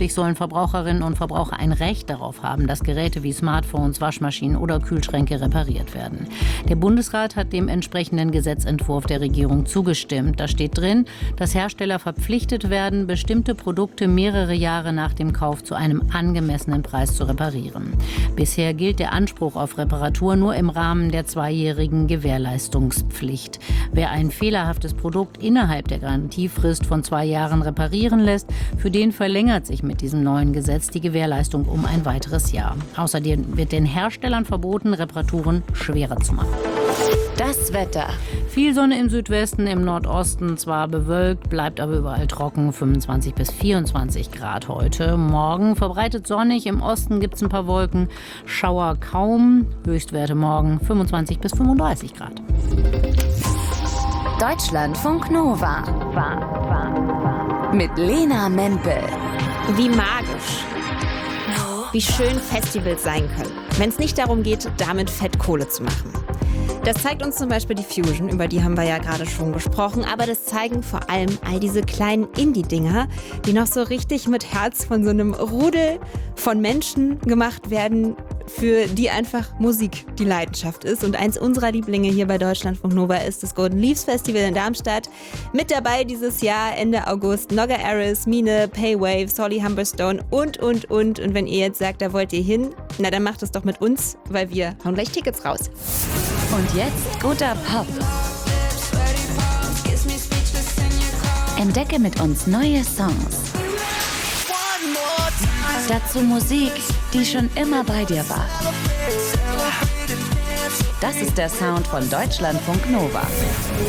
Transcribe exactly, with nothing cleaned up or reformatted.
Künftig sollen Verbraucherinnen und Verbraucher ein Recht darauf haben, dass Geräte wie Smartphones, Waschmaschinen oder Kühlschränke repariert werden. Der Bundesrat hat dem entsprechenden Gesetzentwurf der Regierung zugestimmt. Da steht drin, dass Hersteller verpflichtet werden, bestimmte Produkte mehrere Jahre nach dem Kauf zu einem angemessenen Preis zu reparieren. Bisher gilt der Anspruch auf Reparatur nur im Rahmen der zweijährigen Gewährleistungspflicht. Wer ein fehlerhaftes Produkt innerhalb der Garantiefrist von zwei Jahren reparieren lässt, für den verlängert sich mit diesem neuen Gesetz die Gewährleistung um ein weiteres Jahr. Außerdem wird den Herstellern verboten, Reparaturen schwerer zu machen. Das Wetter. Viel Sonne im Südwesten, im Nordosten zwar bewölkt, bleibt aber überall trocken, fünfundzwanzig bis vierundzwanzig Grad heute. Morgen verbreitet sonnig, im Osten gibt es ein paar Wolken, Schauer kaum, Höchstwerte morgen fünfundzwanzig bis fünfunddreißig Grad. Deutschlandfunk Nova. War, war, war. Mit Lena Mempel. Wie magisch. Wie schön Festivals sein können, wenn es nicht darum geht, damit Fettkohle zu machen. Das zeigt uns zum Beispiel die Fusion, über die haben wir ja gerade schon gesprochen, aber das zeigen vor allem all diese kleinen Indie-Dinger, die noch so richtig mit Herz von so einem Rudel von Menschen gemacht werden, für die einfach Musik die Leidenschaft ist. Und eins unserer Lieblinge hier bei Deutschlandfunk Nova ist das Golden Leaves Festival in Darmstadt. Mit dabei dieses Jahr Ende August Nogga Aris, Mine, Paywave, Solly Humberstone und, und, und. Und wenn ihr jetzt sagt, da wollt ihr hin, na dann macht es doch mit uns, weil wir hauen gleich Tickets raus. Und jetzt guter Pop. Entdecke mit uns neue Songs. Dazu Musik, die schon immer bei dir war. Das ist der Sound von Deutschlandfunk Nova.